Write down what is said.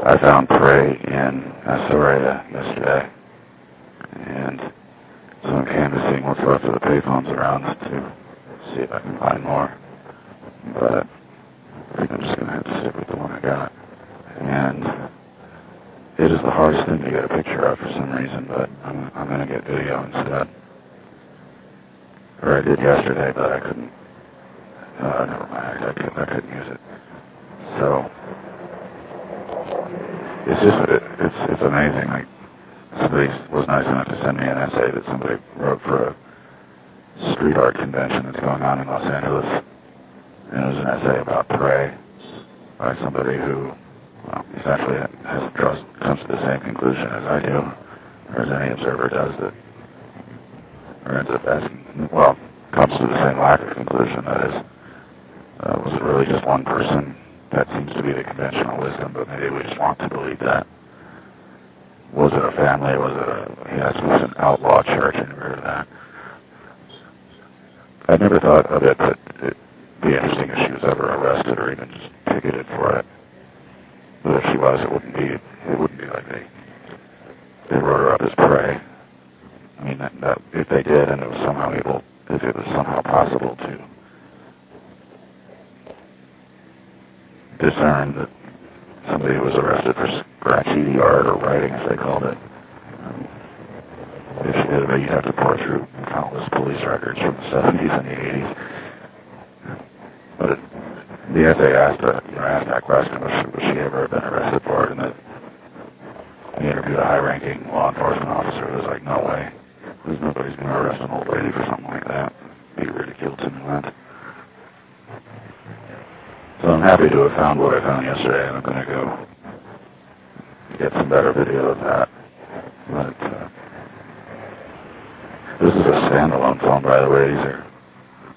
I found prey in Astoria yesterday, and so I'm canvassing what's left of the payphones around to see if I can find more. But I think I'm just going to have to stick with the one I got. And it is the hardest thing to get a picture of for some reason, but I'm going to get video instead. Or I did yesterday, but I couldn't. Never mind, I couldn't use it. So it's just it's amazing. Like, somebody was nice enough to send me an essay that somebody wrote for a street art convention that's going on in Los Angeles, and it was an essay about prey by somebody who, well, essentially comes to the same conclusion as I do, or as any observer does, that, or ends up asking, well, comes to the same lack of conclusion, that is, was it really just one person? That seems to be the conventional wisdom, but maybe we just want to believe that. Was it a family? Was it he asked me, was an outlaw church? I never heard of that. I never thought of it, but it'd be interesting if she was ever arrested or even just ticketed for it. But if she was, it wouldn't be like they wrote her up as prey. I mean, that if they did, and it was somehow possible to discern that somebody was arrested for graffiti art or writing, as they called it. If she did it, you'd have to pour through countless police records from the 70s and the 80s. But the essay asked that question, was she ever been arrested for it? And they interviewed a high-ranking law enforcement officer who was like, no way. Because nobody's going to arrest an old lady for something like that. Be ridiculed to no end. So I'm happy to have found what I found yesterday, and I'm going to go get some better video of that. But this is a standalone phone, by the way. These are